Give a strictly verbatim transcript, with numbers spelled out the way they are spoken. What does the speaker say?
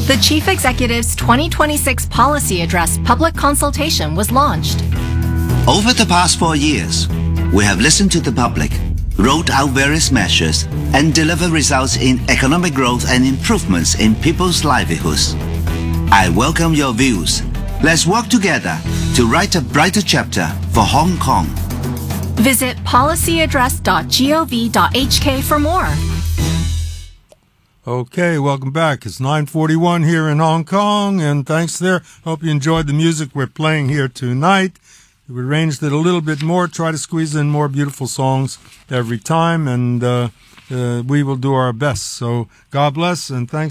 The Chief Executive's twenty twenty-six Policy Address public consultation was launched. Over the past four years, we have listened to the public, rolled out various measures, and delivered results in economic growth and improvements in people's livelihoods. I welcome your views. Let's work together to write a brighter chapter for Hong Kong. Visit policy address dot gov dot h k for more. Okay, welcome back. It's nine forty-one here in Hong Kong, and thanks there. Hope you enjoyed the music we're playing here tonight. We arranged it a little bit more, try to squeeze in more beautiful songs every time, and uh, uh, we will do our best. So God bless, and thanks.